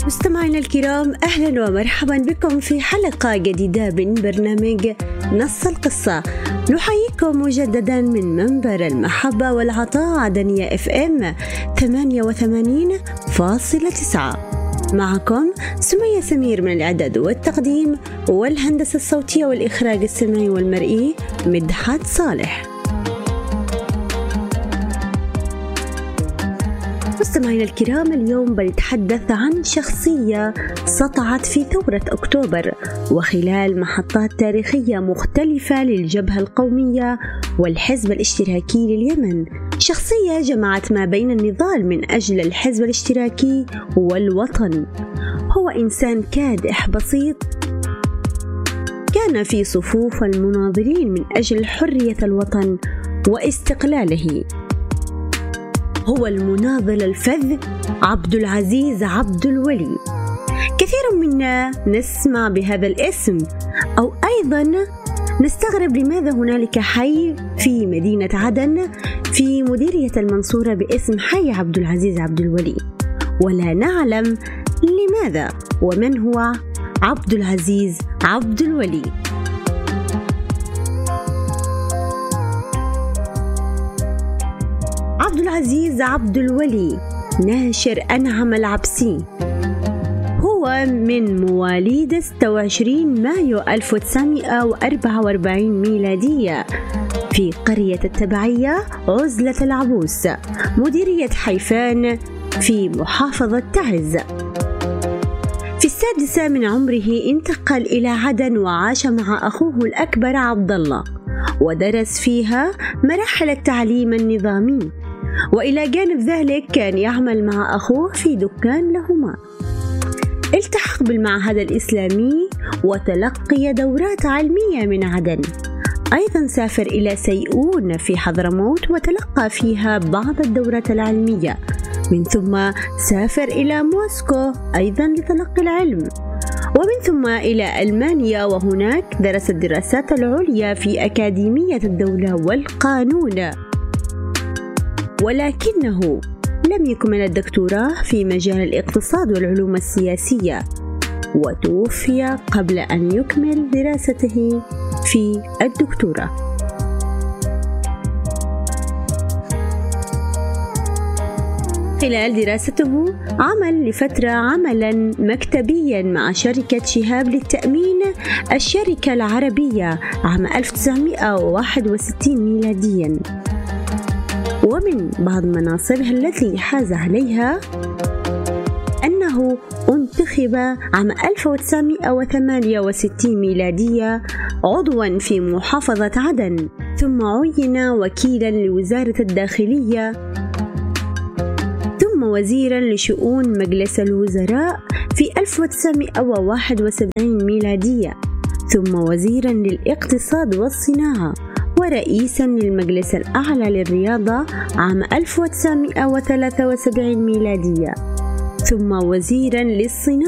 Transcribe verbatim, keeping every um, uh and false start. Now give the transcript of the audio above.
مستمعينا الكرام، أهلا ومرحبا بكم في حلقة جديدة من برنامج نص القصة. نحييكم مجددا من منبر المحبة والعطاء عدنية اف ام ثمانية وثمانين فاصلة تسعة. معكم سمية سمير من الإعداد والتقديم والهندسة الصوتية والإخراج السمعي والمرئي مدحت صالح. مستمعينا الكرام، اليوم بنتحدث عن شخصية سطعت في ثورة أكتوبر وخلال محطات تاريخية مختلفة للجبهة القومية والحزب الاشتراكي لليمن. شخصية جمعت ما بين النضال من أجل الحزب الاشتراكي والوطن. هو إنسان كادح بسيط كان في صفوف المناضلين من أجل حرية الوطن واستقلاله. هو المناضل الفذ عبد العزيز عبد الولي. كثير منا نسمع بهذا الاسم أو أيضا نستغرب لماذا هنالك حي في مدينة عدن في مديرية المنصورة باسم حي عبد العزيز عبد الولي، ولا نعلم لماذا ومن هو عبد العزيز عبد الولي. عبد العزيز عبد الولي ناشر أنعم العبسي، هو من مواليد ستة وعشرين مايو ألف وتسعمائة وأربعة وأربعين ميلادية في قرية التبعية عزلة العبوس مديرية حيفان في محافظة تعز. في السادسة من عمره انتقل إلى عدن وعاش مع أخوه الأكبر عبد الله، ودرس فيها مراحل التعليم النظامي، وإلى جانب ذلك كان يعمل مع أخوه في دكان لهما. التحق بالمعهد الإسلامي وتلقي دورات علمية من عدن. أيضا سافر إلى سيئون في حضرموت وتلقى فيها بعض الدورات العلمية، من ثم سافر إلى موسكو أيضا لتلقي العلم، ومن ثم إلى ألمانيا وهناك درس الدراسات العليا في أكاديمية الدولة والقانون، ولكنه لم يكمل الدكتوراه في مجال الاقتصاد والعلوم السياسية، وتوفي قبل أن يكمل دراسته في الدكتوراه. خلال دراسته عمل لفترة عملا مكتبيا مع شركة شهاب للتأمين الشركة العربية عام ألف وتسعمائة وواحد وستين ميلاديا. ومن بعض مناصبه التي حاز عليها أنه انتخب عام ألف وتسعمائة وثمانية وستين ميلادية عضوا في محافظة عدن، ثم عين وكيلا لوزارة الداخلية، ثم وزيرا لشؤون مجلس الوزراء في ألف وتسعمائة وواحد وسبعين ميلادية، ثم وزيرا للاقتصاد والصناعة ورئيسا للمجلس الأعلى للرياضة عام ألف وتسعمائة وثلاثة وسبعين ميلادية، ثم وزيرا للصناعة